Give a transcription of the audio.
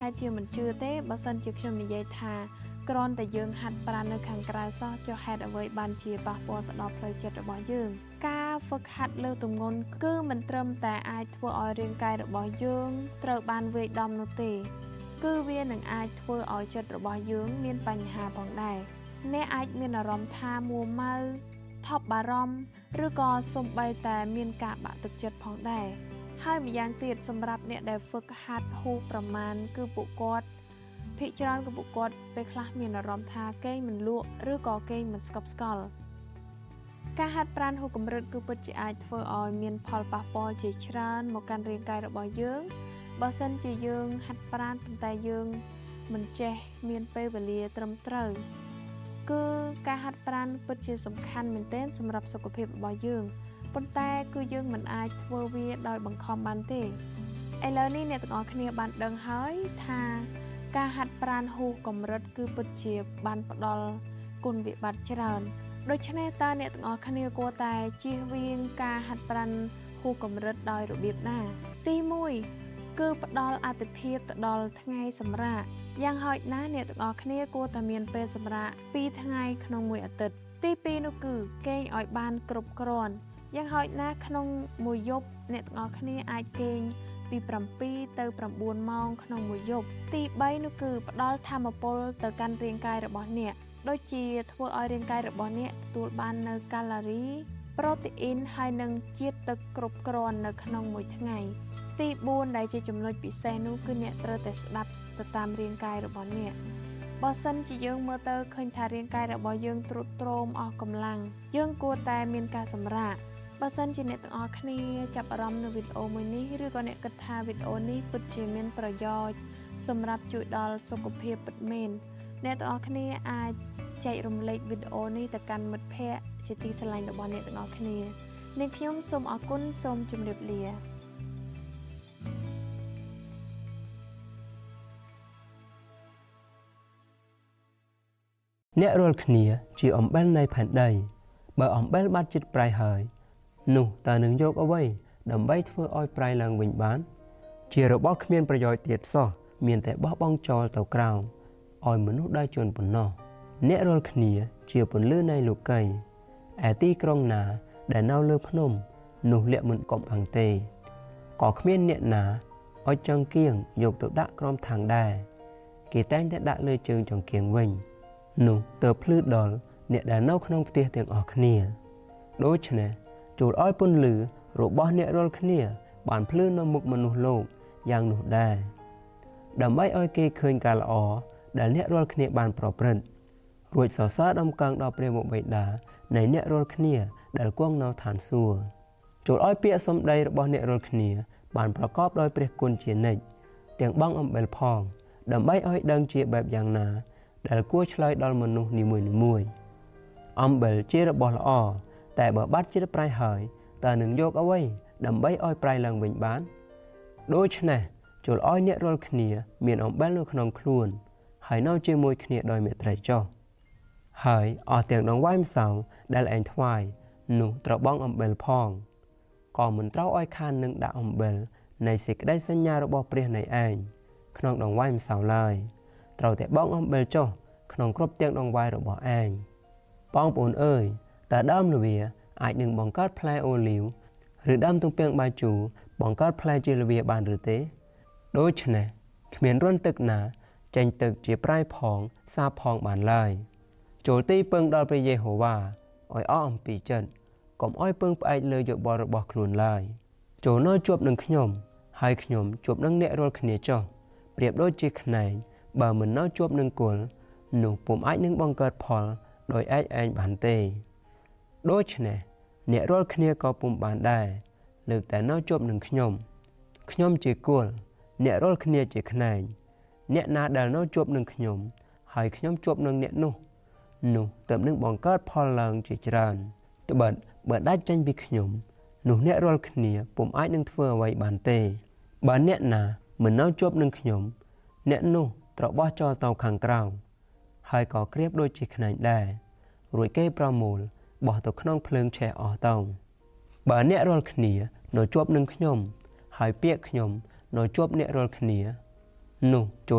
ជាមិនជឿទេបើសិនជាខ្ញុំនិយាយថាគ្រាន់តែយើងហាត់ប្រាណនៅខាងក្រៅសោះចុះហេតុអ្វីបានជាប៉ះពាល់ទៅដល់ផ្លូវចិត្តរបស់យើងការហ្វឹកហាត់លើទម្ងន់គឺមិនត្រឹមតែអាចធ្វើឲ្យរាងកាយរបស់យើងត្រូវបានវាយដំនោះទេគឺវានឹងអាចធ្វើឲ្យចិត្តរបស់យើងមានបញ្ហាផងដែរអ្នកអាចមានអារម្មណ៍ថាមួម៉ៅថប់បារម្ភឬក៏សូម្បីតែមានការបាក់ទឹកចិត្តផងដែរហើយម្យ៉ាងទៀតសម្រាប់អ្នកដែលហ្វឹកហាត់ហួសប្រមាណគឺពួកគាត់ភាគច្រើនគឺពួកគាត់ពេលខ្លះមានអារម្មណ៍ថាគេមិនលក់ឬក៏គេមិនស្កប់ស្កល់ការហាត់ប្រាណហួសកម្រិតគឺពិតជាអាចធ្វើឲ្យមានផលប៉ះពាល់ជាច្រើនមកកាន់រាងកាយរបស់យើងបើសិនជាយើងហាត់ប្រាណប៉ុន្តែយើងមិនចេះមានពេលវេលាត្រឹមត្រូវគឺការហាត់ប្រាណពិតជាសំខាន់មែនទែនសម្រាប់សុខភាពរបស់យើងប៉ុន្តែគឺយើងមិនអាចធ្វើវាដោយបង្ខំបានទេឥឡូវនេះអ្នកទាំងអស់គ្នាបានដឹងហើយថាការហាត់ប្រាណហួសកម្រិតគឺពិតជាបានផ្ដល់គុណវិបត្តិច្រើនដូច្នេះតើអ្នកទាំងអស់គ្នាគួរតែជៀសវាងការហាត់ប្រាណហួសកម្រិតដោយរបៀបណាទី1គឺផ្ដល់អាទិភាពទៅដល់ថ្ងៃសម្រាកយ៉ាងហោចណាស់អ្នកទាំងអស់គ្នាគួរតែមានពេលសម្រាក2ថ្ងៃក្នុងមួយអាទិត្យទី2នោះគឺគេងឲ្យបានគ្រប់គ្រាន់យ៉ាងហោចណាស់ក្នុងមួយយប់អ្នកទាំងអស់គ្នាអាចគេងពី7ទៅ9ម៉ោងក្នុងមួយយប់ទី3នោះគឺផ្ដល់ថាមពលទៅកាន់រាងកាយរបស់អ្នកដូចជាធ្វើឲ្យរាងកាយរបស់អ្នកទទួលបាននូវកាឡូរីប្រូតេអ៊ីនហើយនិងជាតិទឹកគ្រប់គ្រាន់នៅក្នុងមួយថ្ងៃទី4ដែលជាចំណុចពិសេសនោះគឺអ្នកត្រូវតែស្ដាប់ទៅតាមរាងកាយរបស់អ្នកបើសិនជាយើងមើលទៅឃើញថារាងកាយរបស់យើងទ្រុឌទ្រោមអស់កម្លាំងយើងគួរតែមានការសម្រាកបើសិនជាអ្នកទាំងអស់គ្នាចាប់អារម្មណ៍នៅវីដេអូមួយនេះឬក៏អ្នកគិតថាវីដេអូនេះពិតជាមានប្រយោជន៍សម្រាប់ជួយដល់សុខភាពពិតមែនអ្នកទាំងអស់គ្នាអាចចែករំលែកវីដេអូនេះទៅកាន់មិត្តភ័ក្តិជាទីស្រឡាញ់របស់អ្នកទាំងអស់គ្នានាងខ្ញុំសូមអរគុណសូមជម្រាបលាអ្នករាល់គ្នាជាអំបិលនៃផែនដីបើអំបិលបាត់ចិត្តប្រៃហើយនោះតើនឹងយកអ្វីដើម្បីធ្វើឲ្យប្រៃឡើងវិញបានជារបស់គ្មានប្រយោជន៍ទៀតសោះមានតែបោះបង់ចោលទៅក្រោមឲ្យមនុស្សដើរជន់ប៉ុណ្ណោះអ្នករាល់គ្នាជាពន្លឺនៃលោកីឯទីក្រុងណាដែលនៅលើភ្នំនោះលាក់មិនកំបាំងទេក៏គ្មានអ្នកណាឲ្យចង្គៀងយកទៅដាក់ក្រោមថាំងដែរគេតែងតែដាក់លើជើងចង្គៀងវិញនោះទើបភ្លឺដល់អ្នកដែលនៅក្នុងផ្ទះទាំងអស់គ្នាដូច្នេះចូលឲ្យពន្លឺរបស់អ្នករាល់គ្នាបានភ្លឺនៅមុខមនុស្សលោកយ៉ាងនោះដែរដើម្បីឲ្យគេឃើញការល្អដែលអ្នករាល់គ្នាបានប្រព្រឹត្តរួចសរសើរដំណឹងដល់ព្រះមុខបិតានៃអ្នករាល់គ្នាដែលគង់នៅឋានសួគ៌ចូលឲ្យពាក្យសម្ដីរបស់អ្នករាល់គ្នាបានប្រកបដោយព្រះគុណជានិច្ចទាំងបង់អំបិលផងដើម្បីឲ្យដឹងជាបែបយ៉ាងណាដែលគួរឆ្លើយដល់មនុស្សនីមួយៗអំបិលជារបស់ល្អតែបើបាត់ជាតិប្រៃហើយតើនឹងយកអ្វីដើម្បីឲ្យប្រៃឡើងវិញបានដូច្នេះចូលឲ្យអ្នករាល់គ្នាមានអំបិលនៅក្នុងខ្លួនហើយនៅជាមួយគ្នាដោយមេត្រីចុះហើយអស់ទាំងដងវាយម្សៅដែលឯងថ្វាយនោះត្រូវបង់អំបិលផងក៏មិនត្រូវឲ្យខាននឹងដាក់អំបិលនៃសេចក្តីសញ្ញារបស់ព្រះនៃឯងក្នុងដងវាយម្សៅឡើយត្រូវតែបង់អំបិលចុះក្នុងគ្រប់ទាំងដងវាយរបស់ឯងបងប្អូនអើយតើដើមល្វាអាចនឹងបង្កើតផ្លែអូលីវឬដើមទំពាំងបាយជូរបង្កើតផ្លែជាល្វាបានឬទេដូច្នេះគ្មានរន្ធទឹកណាចេញទឹកជាប្រៃផងសាបផងបានឡើយចូលទីពឹងដល់ព្រះយេហូវ៉ាឲ្យអស់អំពីចិត្តកុំឲ្យពឹងផ្អែកលើយោបល់របស់ខ្លួនឡើយចូលនៅជួបនឹងខ្ញុំហើយខ្ញុំជួបនឹងអ្នករាល់គ្នាចុះប្រៀបដូចជាខ្នែងបើមិននៅជួបនឹងគល់នោះពុំអាចនឹងបង្កើតផលដោយឯងបានទេដូច្នេះអ្នករាល់គ្នាក៏ពុំបានដែរលើកតែនៅជួបនឹងខ្ញុំជាគល់អ្នករាល់គ្នាជាខ្នែងអ្នកណាដែលនៅជួបនឹងខ្ញុំហើយខ្ញុំជួបនឹងអ្នកនោះទើបនឹងបង្កើតផលឡើងជាច្រើនត្បិតបើដាច់ចេញពីខ្ញុំនោះអ្នករាល់គ្នាពុំអាចនឹងធ្វើអ្វីបានទេបើអ្នកណាមិននៅជួបនឹងខ្ញុំអ្នកនោះត្រូវបោះចោលទៅខាងក្រៅហើយក៏ក្រៀបដូចជាខ្នែងដែររួចគេប្រមូលបោះទៅក្នុងភ្លើងឆេះអស់ទៅបើអ្នករាល់គ្នានៅជួបនឹងខ្ញុំហើយពាក្យខ្ញុំនៅជួបអ្នករាល់គ្នានោះ